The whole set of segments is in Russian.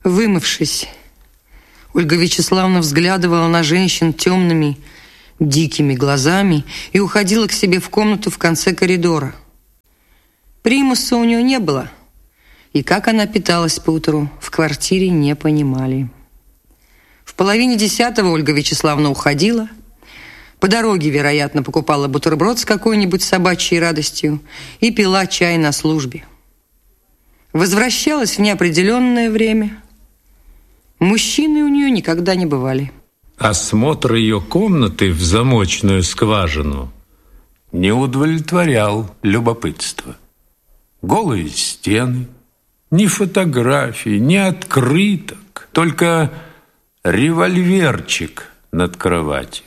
Вымывшись, Ольга Вячеславовна взглядывала на женщин темными, дикими глазами и уходила к себе в комнату в конце коридора. Примуса у нее не было, и как она питалась поутру, в квартире не понимали. В 9:30 Ольга Вячеславовна уходила. По дороге, вероятно, покупала бутерброд с какой-нибудь собачьей радостью и пила чай на службе. Возвращалась в неопределенное время. Мужчины у нее никогда не бывали. Осмотр ее комнаты в замочную скважину не удовлетворял любопытство. Голые стены, ни фотографий, ни открыток, только револьверчик над кроватью.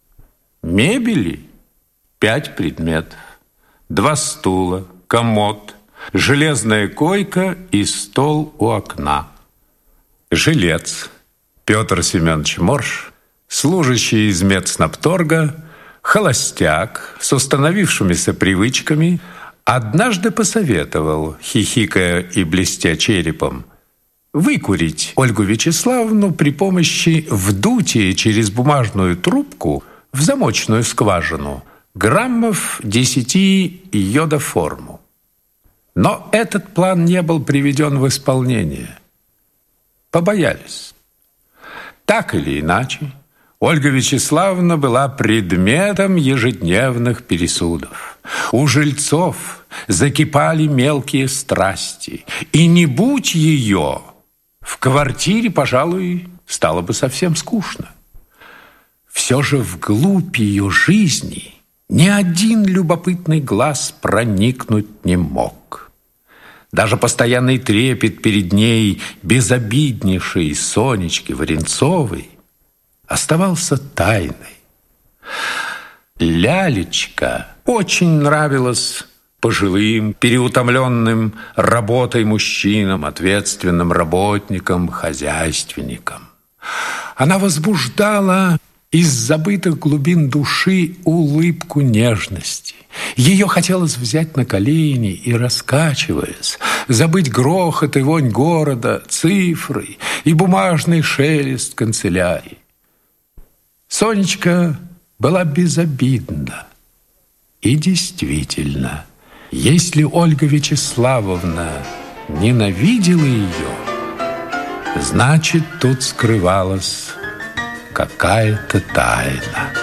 Мебели 5 предметов, 2 стула, комод, железная койка и стол у окна. Жилец Петр Семенович Морж, служащий из Медснабторга, холостяк с установившимися привычками, однажды посоветовал, хихикая и блестя черепом, выкурить Ольгу Вячеславовну при помощи вдутия через бумажную трубку в замочную скважину граммов 10 йодоформу. Но этот план не был приведен в исполнение. Побоялись. Так или иначе, Ольга Вячеславовна была предметом ежедневных пересудов. У жильцов закипали мелкие страсти, и не будь ее, в квартире, пожалуй, стало бы совсем скучно. Все же вглубь ее жизни ни один любопытный глаз проникнуть не мог. Даже постоянный трепет перед ней безобиднейшей Сонечки Варенцовой оставался тайной. Лялечка очень нравилась пожилым, переутомленным работой мужчинам, ответственным работникам, хозяйственникам. Она возбуждала из забытых глубин души улыбку нежности. Ее хотелось взять на колени и, раскачиваясь, забыть грохот и вонь города, цифры и бумажный шелест канцелярии. Сонечка была безобидна. И действительно, если Ольга Вячеславовна ненавидела ее, значит, тут скрывалась какая-то тайна.